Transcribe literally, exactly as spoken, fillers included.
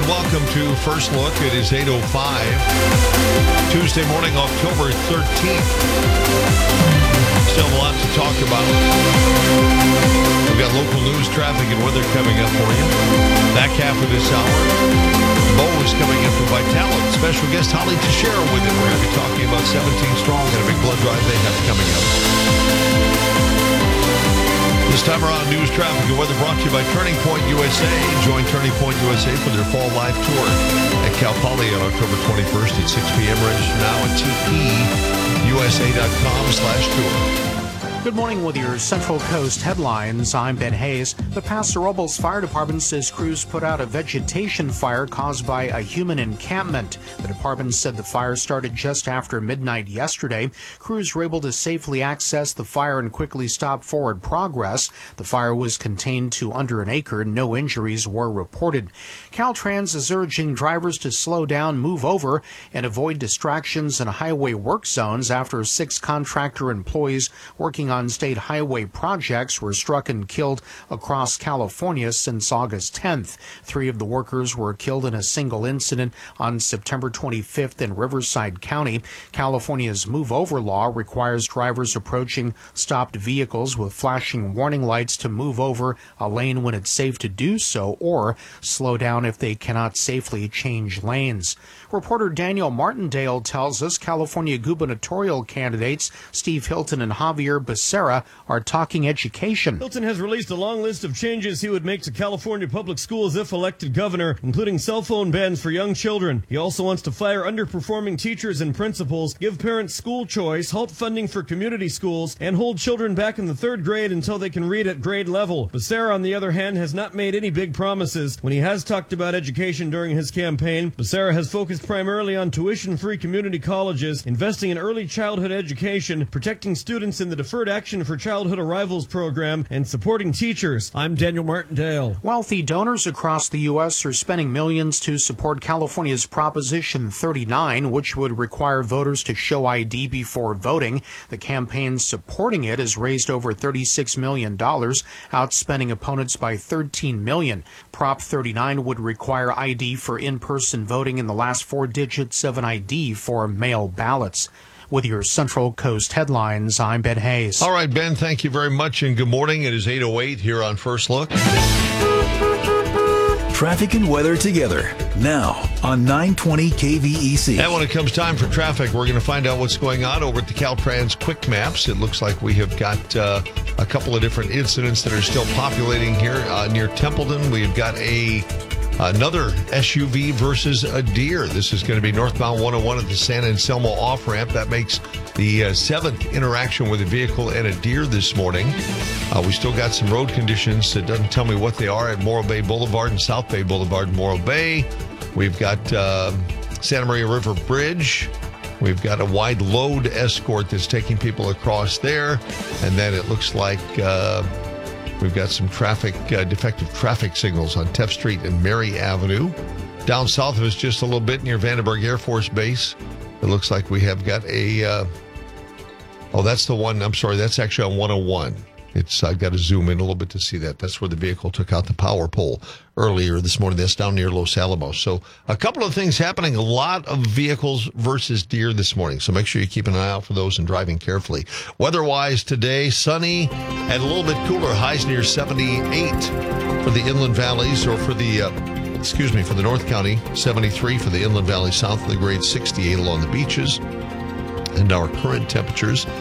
and welcome to First Look. It is eight oh five, Tuesday morning, October thirteenth. Still a lot to talk about. We've got local news, traffic, and weather coming up for you. Back half of this hour, Bo is coming in from Vitalant. Special guest Holly Teixeira with him. We're going to be talking about seventeen Strong and a big blood drive they have coming up. This time around, news, traffic, and weather brought to you by Turning Point U S A. Join Turning Point U S A for their fall live tour at Cal Poly on October twenty-first at six p.m. Register now at t p u s a dot com slash tour. Good morning with your Central Coast headlines. I'm Ben Hayes. The Paso Robles Fire Department says crews put out a vegetation fire caused by a human encampment. The department said the fire started just after midnight yesterday. Crews were able to safely access the fire and quickly stop forward progress. The fire was contained to under an acre. No injuries were reported. Caltrans is urging drivers to slow down, move over, and avoid distractions in highway work zones after six contractor employees working on state highway projects were struck and killed across California since August tenth. Three of the workers were killed in a single incident on September twenty-fifth in Riverside County. California's Move Over law requires drivers approaching stopped vehicles with flashing warning lights to move over a lane when it's safe to do so or slow down if they cannot safely change lanes. Reporter Daniel Martindale tells us California gubernatorial candidates Steve Hilton and Javier Becerra are talking education. Hilton has released a long list of changes he would make to California public schools if elected governor, including cell phone bans for young children. He also wants to fire underperforming teachers and principals, give parents school choice, halt funding for community schools, and hold children back in the third grade until they can read at grade level. Becerra, on the other hand, has not made any big promises. When he has talked about education during his campaign, Becerra has focused primarily on tuition-free community colleges, investing in early childhood education, protecting students in the Deferred Action for Childhood Arrivals program, and supporting teachers. I'm Daniel Martindale. Wealthy donors across the U S are spending millions to support California's Proposition thirty-nine, which would require voters to show I D before voting. The campaign supporting it has raised over thirty-six million dollars, outspending opponents by thirteen million dollars. Prop thirty-nine would require I D for in-person voting in the last four digits of an I D for mail ballots. With your Central Coast headlines, I'm Ben Hayes. All right, Ben, thank you very much, and good morning. It is eight oh eight here on First Look. Traffic and weather together, now on nine twenty K V E C. And when it comes time for traffic, we're going to find out what's going on over at the Caltrans Quick Maps. It looks like we have got uh, a couple of different incidents that are still populating here uh, near Templeton. We've got a Another S U V versus a deer. This is going to be northbound one oh one at the San Anselmo off-ramp. That makes the uh, seventh interaction with a vehicle and a deer this morning. Uh, we still got some road conditions. It doesn't tell me what they are at Morro Bay Boulevard and South Bay Boulevard in Morro Bay. We've got uh, Santa Maria River Bridge. We've got a wide load escort that's taking people across there. And then it looks like... Uh, We've got some traffic, uh, defective traffic signals on Tef Street and Mary Avenue. Down south of us just a little bit near Vandenberg Air Force Base. It looks like we have got a, uh, oh, that's the one, I'm sorry, that's actually on one oh one. It's, I've got to zoom in a little bit to see that. That's where the vehicle took out the power pole earlier this morning. That's down near Los Alamos. So a couple of things happening. A lot of vehicles versus deer this morning. So make sure you keep an eye out for those and driving carefully. Weather-wise today, sunny and a little bit cooler. Highs near seventy-eight for the inland valleys, or for the, uh, excuse me, for the North County. seventy-three for the inland valley south of the grade, sixty-eight along the beaches. And our current temperatures